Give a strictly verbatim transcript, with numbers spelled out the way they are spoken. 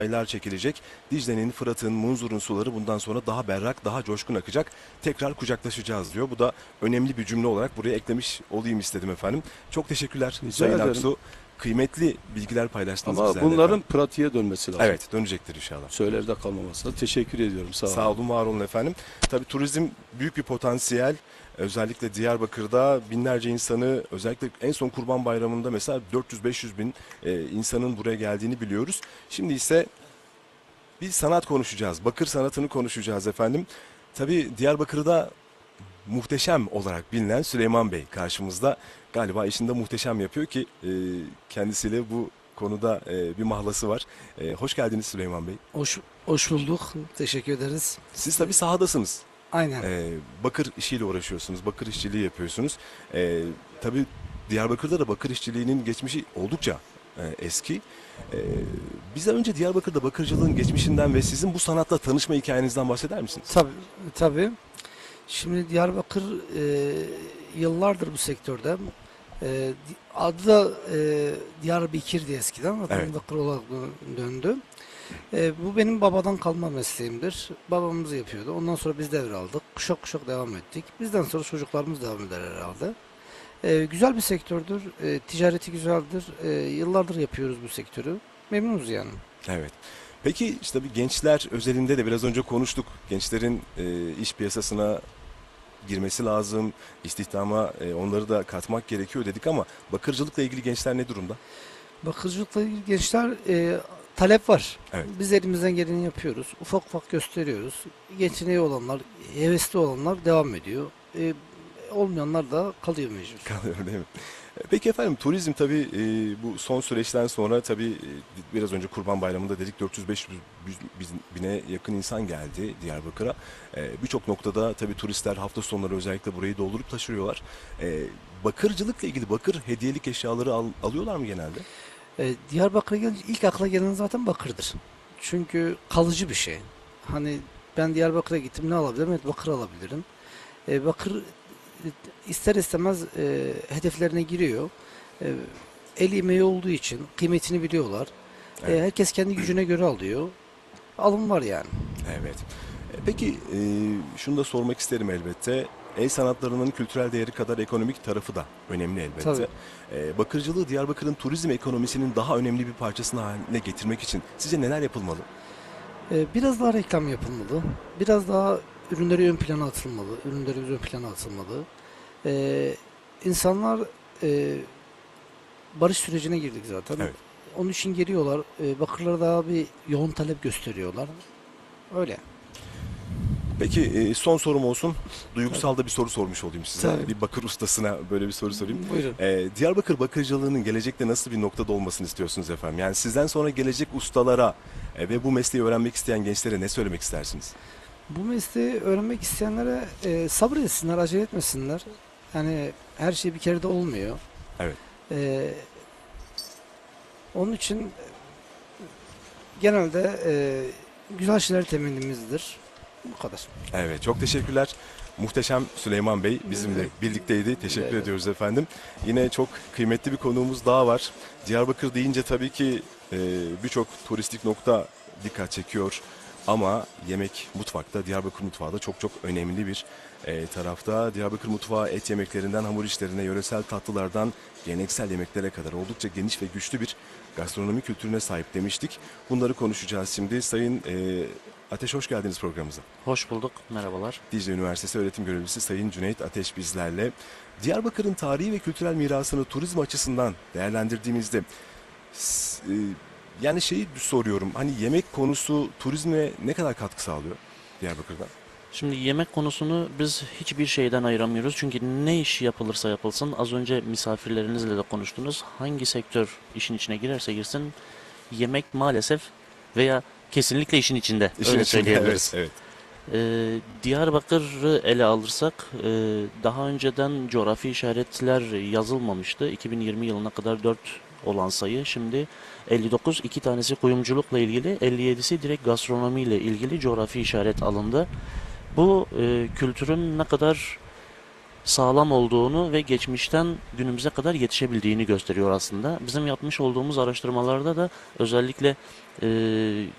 aylar çekilecek. Dicle'nin, Fırat'ın, Munzur'un suları bundan sonra daha berrak, daha coşkun akacak. Tekrar kucaklaşacağız diyor. Bu da önemli bir cümle olarak buraya eklemiş olayım istedim efendim. Çok teşekkürler Rica Sayın ederim. Aksu. Kıymetli bilgiler paylaştınız Ama bizlerle bunların efendim. pratiğe dönmesi lazım. Evet, dönecektir inşallah. Söylevde kalmamasına teşekkür ediyorum. Sağ olun. Sağ olun, var olun efendim. Tabii turizm büyük bir potansiyel. Özellikle Diyarbakır'da binlerce insanı, özellikle en son Kurban Bayramı'nda mesela dört yüz beş yüz bin e, insanın buraya geldiğini biliyoruz. Şimdi ise bir sanat konuşacağız. Bakır sanatını konuşacağız efendim. Tabii Diyarbakır'da muhteşem olarak bilinen Süleyman Bey karşımızda. Galiba işinde muhteşem yapıyor ki e, kendisiyle bu konuda e, bir mahlası var. E, hoş geldiniz Süleyman Bey. Hoş, hoş bulduk. Teşekkür ederiz. Siz tabii sahadasınız. Aynen. E, bakır işiyle uğraşıyorsunuz. Bakır işçiliği yapıyorsunuz. E, tabii Diyarbakır'da da bakır işçiliğinin geçmişi oldukça e, eski. E, bize önce Diyarbakır'da bakırcılığın geçmişinden ve sizin bu sanatla tanışma hikayenizden bahseder misiniz? Tabii, tabii. Şimdi Diyarbakır e, yıllardır bu sektörde. E, adı da e, Diyarbakır diye eskiden. Adı Evet. Bakır olarak döndü. E, bu benim babadan kalma mesleğimdir. Babamız yapıyordu. Ondan sonra biz devraldık. Kuşak kuşak devam ettik. Bizden sonra çocuklarımız devam eder herhalde. E, güzel bir sektördür. E, ticareti güzeldir. E, yıllardır yapıyoruz bu sektörü. Memnunuz yani. Evet. Peki işte bir gençler özelinde de biraz önce konuştuk. Gençlerin e, iş piyasasına girmesi lazım, istihdama e, onları da katmak gerekiyor dedik ama bakırcılıkla ilgili gençler ne durumda? Bakırcılıkla ilgili gençler e, talep var. Evet. Biz elimizden geleni yapıyoruz. Ufak ufak gösteriyoruz. Yeteneği olanlar, hevesli olanlar devam ediyor. E, olmayanlar da kalıyor mecbur. Kalıyor değil mi? E, Peki efendim turizm tabii e, bu son süreçten sonra tabii e, biraz önce Kurban Bayramı'nda dedik dört yüz beş yüz bine yakın insan geldi Diyarbakır'a. E, Birçok noktada tabii turistler hafta sonları özellikle burayı doldurup taşırıyorlar. E, bakırcılıkla ilgili bakır hediyelik eşyaları al- alıyorlar mı genelde? E, Diyarbakır'a gelince ilk akla gelen zaten bakırdır. Çünkü kalıcı bir şey. Hani ben Diyarbakır'a gittim ne alabilirim? Evet, bakır alabilirim. E, bakır e, ister istemez e, hedeflerine giriyor. E, el emeği olduğu için kıymetini biliyorlar. E, Evet. herkes kendi gücüne göre alıyor. Alım var yani. Evet. E, Peki e, şunu da sormak isterim elbette. El sanatlarının kültürel değeri kadar ekonomik tarafı da önemli elbette. Tabii. E, bakırcılığı Diyarbakır'ın turizm ekonomisinin daha önemli bir parçasını haline getirmek için sizce neler yapılmalı? E, biraz daha reklam yapılmalı. Biraz daha ürünleri ön plana atılmalı. Ürünleri ön plana atılmalı. E, insanlar e, barış sürecine girdik zaten. Evet. Onun için geliyorlar. E, bakırlara daha bir yoğun talep gösteriyorlar. Öyle. Peki e, son sorum olsun. Duygusal da bir soru sormuş olayım size. Tabii. Bir bakır ustasına böyle bir soru sorayım. Buyurun. E, Diyarbakır bakırcılığının gelecekte nasıl bir noktada olmasını istiyorsunuz efendim? Yani sizden sonra gelecek ustalara e, ve bu mesleği öğrenmek isteyen gençlere ne söylemek istersiniz? Bu mesleği öğrenmek isteyenlere e, sabretsinler, acele etmesinler. Yani her şey bir kere de olmuyor. Evet. E, onun için genelde e, güzel şeyler temennimizdir. Bu kadar. Evet, çok teşekkürler. Muhteşem Süleyman Bey bizimle birlikteydi. Teşekkür Evet. ediyoruz efendim. Yine çok kıymetli bir konuğumuz daha var. Diyarbakır deyince tabii ki e, birçok turistik nokta dikkat çekiyor. Ama yemek mutfakta, Diyarbakır mutfağı da çok çok önemli bir e, tarafta. Diyarbakır mutfağı et yemeklerinden hamur işlerine, yöresel tatlılardan geleneksel yemeklere kadar oldukça geniş ve güçlü bir gastronomi kültürüne sahip demiştik. Bunları konuşacağız şimdi. Sayın e, Ateş, hoş geldiniz programımıza. Hoş bulduk, merhabalar. Dicle Üniversitesi öğretim görevlisi Sayın Cüneyt Ateş bizlerle. Diyarbakır'ın tarihi ve kültürel mirasını turizm açısından değerlendirdiğimizde s- e, yani şeyi soruyorum. Hani yemek konusu turizme ne kadar katkı sağlıyor Diyarbakır'da? Şimdi yemek konusunu biz hiçbir şeyden ayıramıyoruz. Çünkü ne iş yapılırsa yapılsın, az önce misafirlerinizle de konuştunuz. Hangi sektör işin içine girerse girsin, yemek maalesef veya kesinlikle işin içinde. İşin öyle içinde, söyleyebiliriz. Evet, Ee, Diyarbakır'ı ele alırsak, e, daha önceden coğrafi işaretler yazılmamıştı. iki bin yirmi yılına kadar dört olan sayı, şimdi elli dokuz, iki tanesi kuyumculukla ilgili, elli yedisi direkt gastronomiyle ilgili coğrafi işaret alındı. Bu e, kültürün ne kadar sağlam olduğunu ve geçmişten günümüze kadar yetişebildiğini gösteriyor aslında. Bizim yapmış olduğumuz araştırmalarda da özellikle e,